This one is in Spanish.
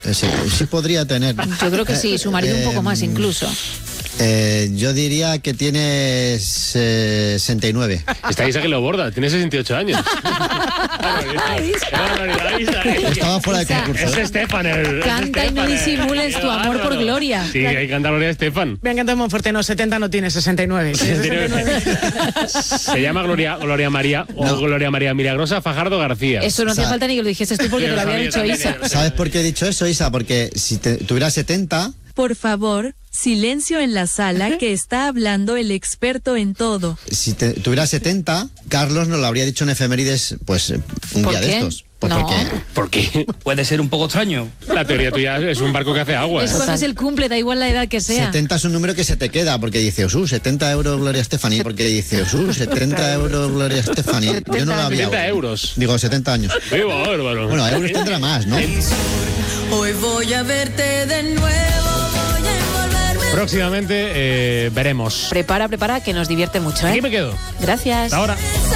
Sí podría tener. Yo creo que sí, su marido un poco más incluso. Yo diría que tiene 69. Está Isa que lo borda, tiene 68 años. Estaba fuera de concurso. Es Estefan. Canta y no disimules tu amor por Gloria. Sí, hay que cantar Gloria Estefan. Me encanta Monforte, no, 70 no tiene, 69. 69. Se llama Gloria María o Gloria María Milagrosa Fajardo García. Eso no hace falta ni que lo dijese tú porque te lo había dicho Isa. ¿Sabes por qué he dicho eso, Isa? Porque si tuviera 70... Por favor, silencio en la sala que está hablando el experto en todo. Si tuviera 70, Carlos nos lo habría dicho en efemérides, pues un día de estos. Pues no. ¿Por qué? Puede ser un poco extraño. La teoría tuya es un barco que hace agua. Es cuando es el cumple, da igual la edad que sea. 70 es un número que se te queda, porque dice, 70 euros Gloria Estefani, porque dice, 70 euros Gloria Estefani. Yo no lo había. 70 euros. Digo, 70 años. ¡Qué bárbaro! Bueno, euros tendrá más, ¿no? Hoy voy a verte de nuevo, voy a envolverme. Próximamente veremos. Prepara, que nos divierte mucho, ¿eh? Aquí me quedo. Gracias. Hasta ahora.